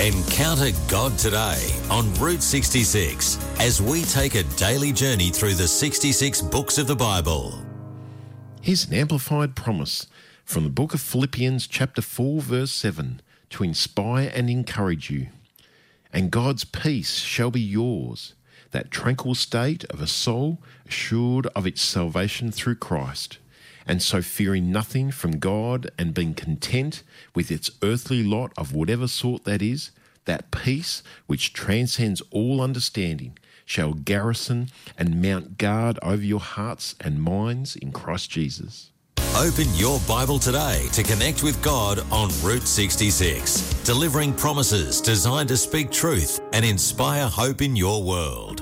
Encounter God today on Route 66 as we take a daily journey through the 66 books of the Bible. Here's an amplified promise from the book of Philippians chapter 4 verse 7 to inspire and encourage you. And God's peace shall be yours, that tranquil state of a soul assured of its salvation through Christ, and so fearing nothing from God and being content with its earthly lot of whatever sort that is, that peace which transcends all understanding shall garrison and mount guard over your hearts and minds in Christ Jesus. Open your Bible today to connect with God on Route 66, delivering promises designed to speak truth and inspire hope in your world.